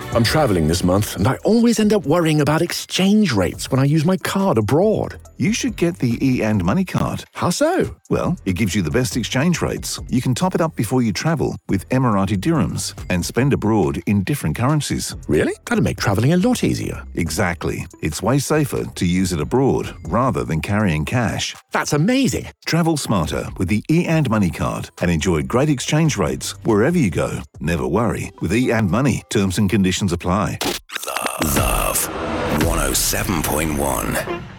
I'm traveling this month, and I always end up worrying about exchange rates when I use my card abroad. You should get the e&money card. How so? Well, it gives you the best exchange rates. You can top it up before you travel with Emirati dirhams and spend abroad in different currencies. Really? That'd make traveling a lot easier. Exactly. It's way safer to use it abroad rather than carrying cash. That's amazing. Travel smarter with the e&money card and enjoy great exchange rates wherever you go. Never worry. With e&money, terms and conditions apply. Love 107.1.